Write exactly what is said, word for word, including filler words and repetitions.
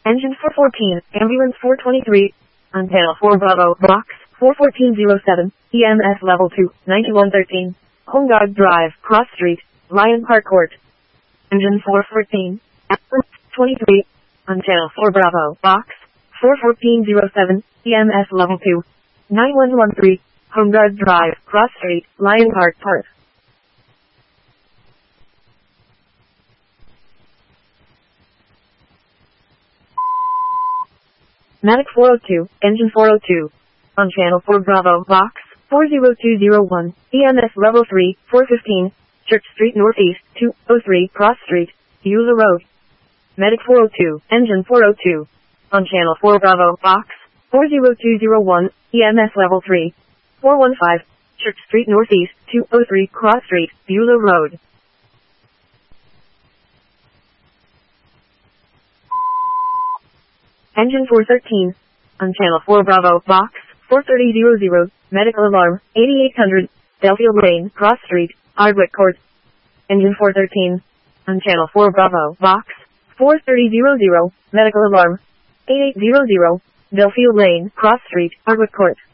Engine four fourteen, Ambulance four twenty-three. On panel four Bravo, box four fourteen oh seven, E M S level two, ninety-one thirteen. Home Guard Drive, Cross Street, Lion Park Court. Engine four fourteen, twenty-three. On channel four Bravo, box four fourteen oh seven, E M S level two, nine one one three. Home Guard Drive, Cross Street, Lion Park Court. Medic four oh two, Engine four oh two. On channel four Bravo, box four oh two oh one, E M S level three, four fifteen, Church Street Northeast, two oh three, Cross Street, Beulah Road. Medic four oh two, Engine four oh two. On channel four Bravo, box four oh two oh one, E M S level three, four one five, Church Street Northeast, two oh three, Cross Street, Beulah Road. Engine four thirteen. On channel four Bravo, box four thirty hundred, medical alarm, eighty-eight hundred, Delfield Lane, Cross Street, Ardwick Court. Engine four thirteen. On channel four Bravo, box four thirty hundred, medical alarm, eighty-eight hundred, Delfield Lane, Cross Street, Ardwick Court.